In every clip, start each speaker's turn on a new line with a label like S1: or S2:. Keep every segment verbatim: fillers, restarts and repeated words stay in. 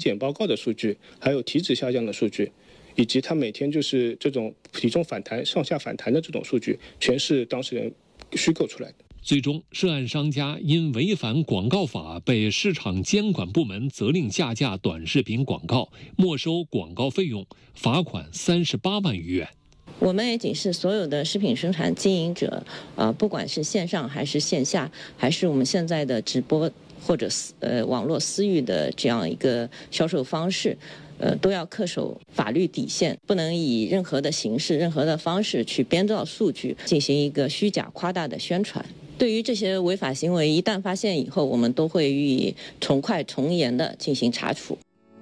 S1: 检报告的数据，还有体脂下降的数据，以及他每天就是这种体重反弹、上下反弹的这种数据，全是当事人虚构出来的。
S2: 最终，涉案商家因违反广告法被市场监管部门责令下架短视频广告，没收广告费用，罚款三十八万余元。
S3: 我们也警示所有的食品生产经营者，呃，不管是线上还是线下，还是我们现在的直播或者呃网络私域的这样一个销售方式，呃，都要恪守法律底线，不能以任何的形式、任何的方式去编造数据，进行一个虚假夸大的宣传。对于这些违法行为，一旦发现以后，我们都会予以从快从严的进行查处。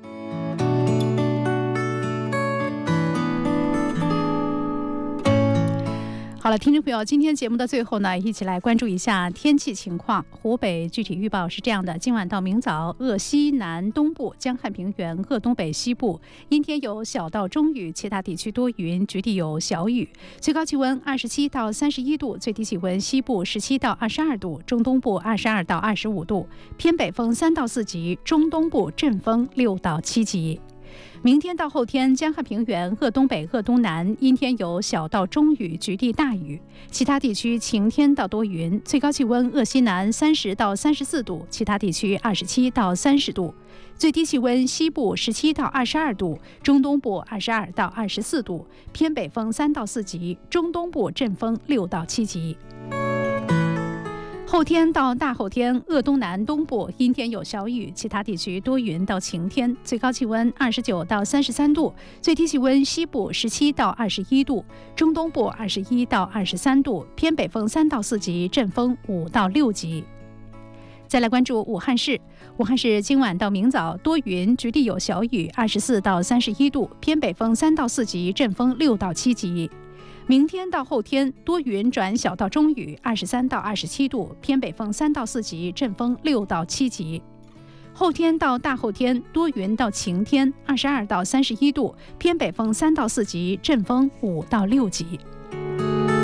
S4: 好了，听众朋友，今天节目的最后呢，一起来关注一下天气情况。湖北具体预报是这样的：今晚到明早，鄂西南东部、江汉平原、鄂东北西部阴天有小到中雨，其他地区多云，局地有小雨。最高气温二十七到三十一度，最低气温西部十七到二十二度，中东部二十二到二十五度，偏北风三到四级，中东部阵风六到七级。明天到后天，江汉平原、鄂东北、鄂东南阴天有小到中雨，局地大雨，其他地区晴天到多云，最高气温鄂西南三十到三十四度，其他地区二十七到三十度，最低气温西部十七到二十二度，中东部二十二到二十四度，偏北风三到四级，中东部阵风六到七级。后天到大后天，鄂东南东部阴天有小雨，其他地区多云到晴天，最高气温二十九到三十三度，最低气温西部十七到二十一度，中东部二十一到二十三度，偏北风三到四级，阵风五到六级。再来关注武汉市，武汉市今晚到明早多云，局地有小雨，二十四到三十一度，偏北风三到四级，阵风六到七级。明天到后天多云转小到中雨，二十三到二十七度，偏北风三到四级，阵风六到七级。后天到大后天多云到晴天，二十二到三十一度，偏北风三到四级，阵风五到六级。